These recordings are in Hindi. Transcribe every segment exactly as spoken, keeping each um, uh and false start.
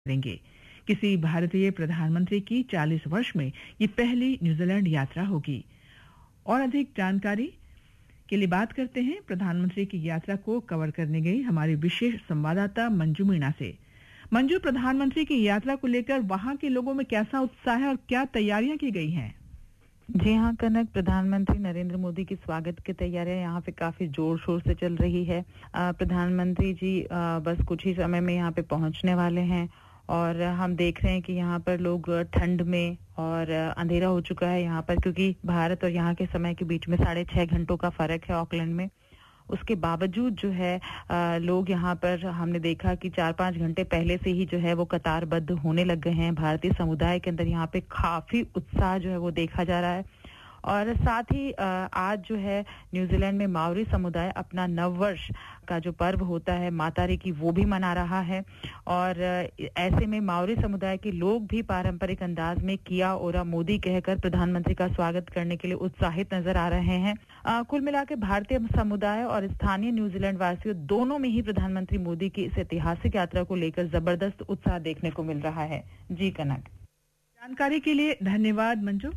करेंगे। किसी भारतीय प्रधानमंत्री की चालीस वर्ष में ये पहली न्यूजीलैंड यात्रा होगी। और अधिक जानकारी के लिए बात करते हैं प्रधानमंत्री की यात्रा को कवर करने गई हमारी विशेष संवाददाता मंजू मीणा से। मंजू, प्रधानमंत्री की यात्रा को लेकर वहां के लोगों में कैसा उत्साह है और क्या तैयारियां की गई हैं? जी हाँ कनक, प्रधानमंत्री नरेंद्र मोदी की स्वागत की तैयारियां यहाँ पे काफी जोर शोर से चल रही है। प्रधानमंत्री जी आ, बस कुछ ही समय में यहाँ पे पहुंचने वाले हैं और हम देख रहे हैं कि यहाँ पर लोग ठंड में और अंधेरा हो चुका है यहाँ पर, क्योंकि भारत और यहाँ के समय के बीच में साढ़े छह घंटों का फर्क है ऑकलैंड में। उसके बावजूद जो है आ, लोग यहाँ पर हमने देखा कि चार पांच घंटे पहले से ही जो है वो कतारबद्ध होने लग गए हैं। भारतीय समुदाय के अंदर यहाँ पे काफी उत्साह जो है वो देखा जा रहा है। और साथ ही आज जो है न्यूजीलैंड में माओरी समुदाय अपना नववर्ष का जो पर्व होता है मातारी की, वो भी मना रहा है। और ऐसे में माओरी समुदाय के लोग भी पारंपरिक अंदाज में किया ओरा मोदी कहकर प्रधानमंत्री का स्वागत करने के लिए उत्साहित नजर आ रहे हैं। आ, कुल मिलाकर भारतीय समुदाय और स्थानीय न्यूजीलैंड वासियों दोनों में ही प्रधानमंत्री मोदी की इस ऐतिहासिक यात्रा को लेकर जबरदस्त उत्साह देखने को मिल रहा है। जी कनक, जानकारी के लिए धन्यवाद मंजू।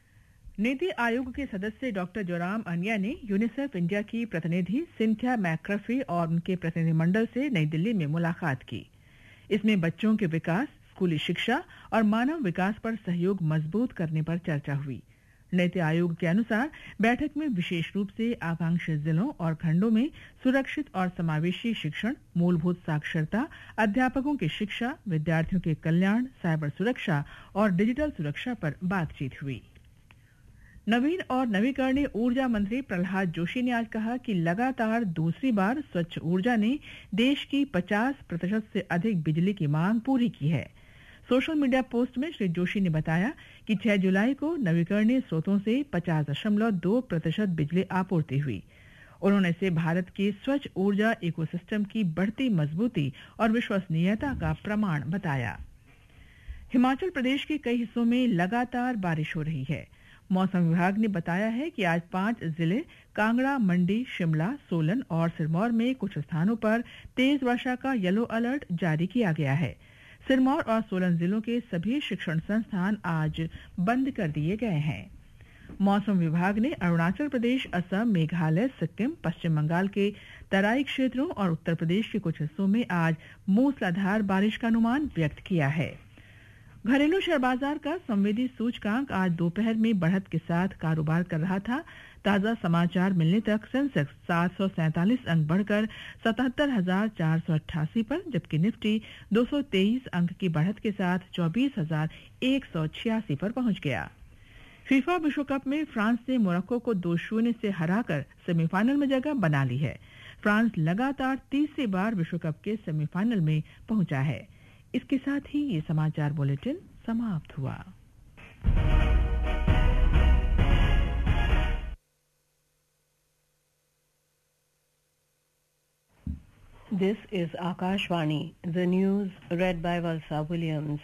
नीति आयोग के सदस्य डॉक्टर जोराम अनिया ने यूनिसेफ इंडिया की प्रतिनिधि सिंथिया मैक्रफी और उनके प्रतिनिधिमंडल से नई दिल्ली में मुलाकात की। इसमें बच्चों के विकास, स्कूली शिक्षा और मानव विकास पर सहयोग मजबूत करने पर चर्चा हुई। नीति आयोग के अनुसार बैठक में विशेष रूप से आकांक्षी जिलों और खंडों में सुरक्षित और समावेशी शिक्षण, मूलभूत साक्षरता, अध्यापकों की शिक्षा, विद्यार्थियों के कल्याण, साइबर सुरक्षा और डिजिटल सुरक्षा पर बातचीत हुई। नवीन और नवीकरणीय ऊर्जा मंत्री प्रहलाद जोशी ने आज कहा कि लगातार दूसरी बार स्वच्छ ऊर्जा ने देश की पचास प्रतिशत से अधिक बिजली की मांग पूरी की है। सोशल मीडिया पोस्ट में श्री जोशी ने बताया कि छह जुलाई को नवीकरणीय स्रोतों से पचास दशमलव दो प्रतिशत बिजली आपूर्ति हुई। उन्होंने इसे भारत के स्वच्छ ऊर्जा इकोसिस्टम की बढ़ती मजबूती और विश्वसनीयता का प्रमाण बताया। हिमाचल प्रदेश के कई हिस्सों में लगातार बारिश हो रही है। मौसम विभाग ने बताया है कि आज पांच जिले कांगड़ा, मंडी, शिमला, सोलन और सिरमौर में कुछ स्थानों पर तेज वर्षा का येलो अलर्ट जारी किया गया है। सिरमौर और सोलन जिलों के सभी शिक्षण संस्थान आज बंद कर दिए गए हैं। मौसम विभाग ने अरुणाचल प्रदेश, असम, मेघालय, सिक्किम, पश्चिम बंगाल के तराई क्षेत्रों और उत्तर प्रदेश के कुछ हिस्सों में आज मूसलाधार बारिश का अनुमान व्यक्त किया है। घरेलू शेयर बाजार का संवेदी सूचकांक आज दोपहर में बढ़त के साथ कारोबार कर रहा था। ताजा समाचार मिलने तक सेंसेक्स सात सौ सैंतालीस अंक बढ़कर सतहत्तर हजार चार सौ अट्ठासी पर, जबकि निफ्टी दो सौ तेईस अंक की बढ़त के साथ चौबीस हजार एक सौ छियासी पर पहुंच गया। फीफा विश्व कप में फ्रांस ने मोरक्को को दो शून्य से हराकर सेमीफाइनल में जगह बना ली है। फ्रांस लगातार तीसरी बार विश्व कप के सेमीफाइनल में पहुंचा है। इसके साथ ही ये समाचार बुलेटिन समाप्त हुआ। This is Akashvani, the news read by Valsa Williams.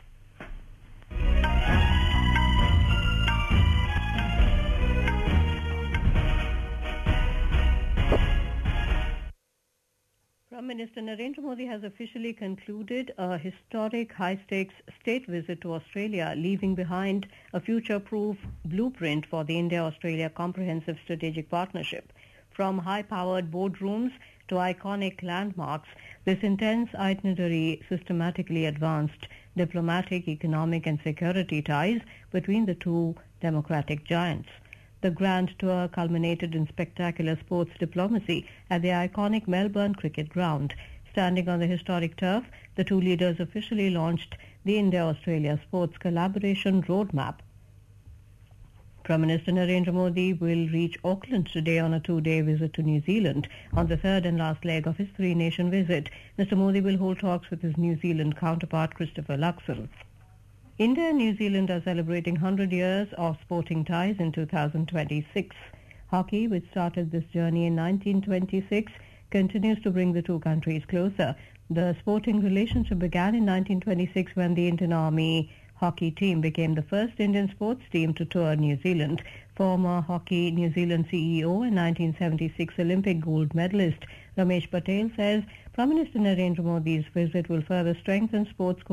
Prime Minister Narendra Modi has officially concluded a historic high-stakes state visit to Australia, leaving behind a future-proof blueprint for the India-Australia Comprehensive Strategic Partnership. From high-powered boardrooms to iconic landmarks, this intense itinerary systematically advanced diplomatic, economic and security ties between the two democratic giants. The grand tour culminated in spectacular sports diplomacy at the iconic Melbourne Cricket Ground. Standing on the historic turf, the two leaders officially launched the India-Australia Sports Collaboration Roadmap. Prime Minister Narendra Modi will reach Auckland today on a two-day visit to New Zealand. On the third and last leg of his three-nation visit, Mister Modi will hold talks with his New Zealand counterpart Christopher Luxon. India and New Zealand are celebrating one hundred years of sporting ties in two thousand twenty-six. Hockey, which started this journey in nineteen twenty-six, continues to bring the two countries closer. The sporting relationship began in nineteen twenty-six when the Indian Army hockey team became the first Indian sports team to tour New Zealand. Former Hockey New Zealand C E O and nineteen seventy-six Olympic gold medalist Ramesh Patel says Prime Minister Narendra Modi's visit will further strengthen sports